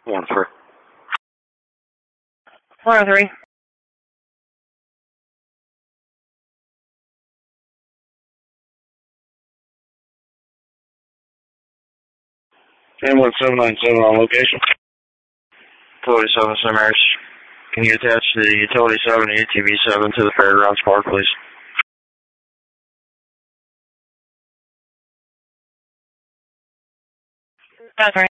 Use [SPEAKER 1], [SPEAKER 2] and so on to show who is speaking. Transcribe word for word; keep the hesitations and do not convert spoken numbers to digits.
[SPEAKER 1] One three.
[SPEAKER 2] One three.
[SPEAKER 1] And one seven nine seven on location.
[SPEAKER 2] Utility seven, Cimarron. Can you attach the Utility seven and U T V seven to the Fairgrounds Park, please? One three.